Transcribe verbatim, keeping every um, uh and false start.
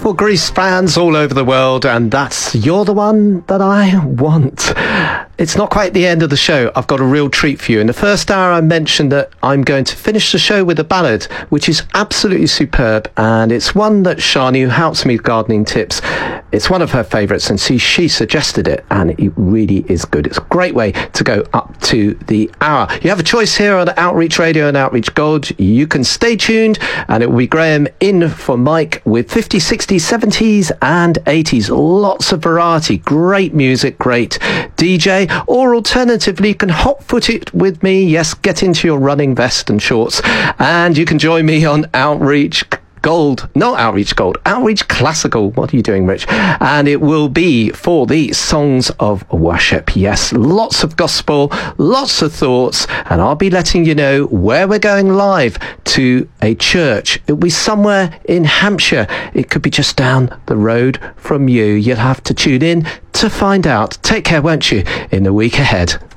For Grease fans all over the world, and that's You're the One That I Want. It's not quite the end of the show. I've got a real treat for you. In the first hour, I mentioned that I'm going to finish the show with a ballad, which is absolutely superb, and it's one that Shani, who helps me with gardening tips, it's one of her favourites, and she, she suggested it, and it really is good. It's a great way to go up to the hour. You have a choice here on Outreach Radio and Outreach Gold. You can stay tuned, and it will be Graham in for Mike with fifties, sixties, seventies and eighties. Lots of variety, great music, great D J, or alternatively, you can hot-foot it with me. Yes, get into your running vest and shorts, and you can join me on Outreach Gold, not Outreach Gold, Outreach Classical. What are you doing, Rich? And it will be for the songs of worship. Yes, lots of gospel, lots of thoughts, and I'll be letting you know where we're going live to a church. It'll be somewhere in Hampshire. It could be just down the road from you. You'll have to tune in to find out. Take care, won't you, in the week ahead.